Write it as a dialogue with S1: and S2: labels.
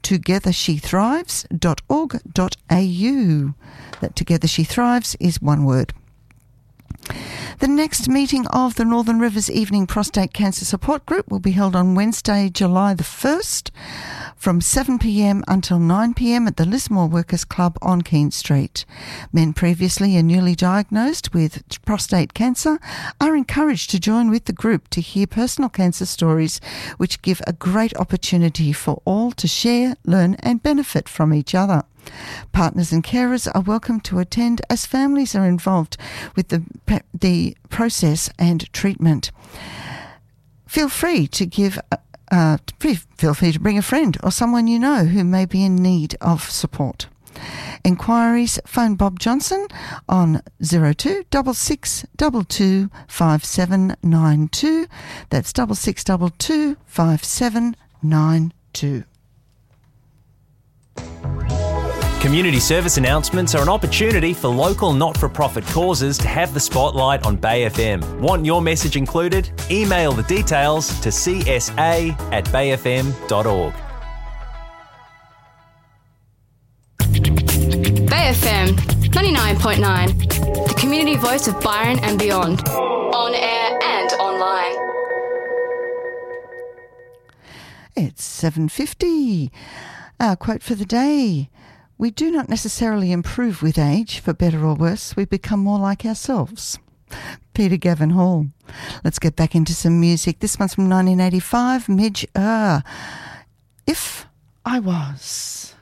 S1: togethershethrives.org.au. That Together She Thrives is one word. The next meeting of the Northern Rivers Evening Prostate Cancer Support Group will be held on Wednesday, July the 1st from 7pm until 9pm at the Lismore Workers Club on Keene Street. Men previously and newly diagnosed with prostate cancer are encouraged to join with the group to hear personal cancer stories, which give a great opportunity for all to share, learn and benefit from each other. Partners and carers are welcome to attend as families are involved with the process and treatment. Feel free to bring a friend or someone you know who may be in need of support. Enquiries, phone Bob Johnson on 02 6622 5792. That's 6622 5792.
S2: Community service announcements are an opportunity for local not-for-profit causes to have the spotlight on Bay FM. Want your message included? Email the details to csa@bayfm.org.
S3: Bay FM 99.9, the community voice of Byron and beyond. On air and online.
S1: It's 7:50. Our quote for the day. We do not necessarily improve with age, for better or worse. We become more like ourselves. Peter Gavin Hall. Let's get back into some music. This one's from 1985, Midge Ur. If I Was.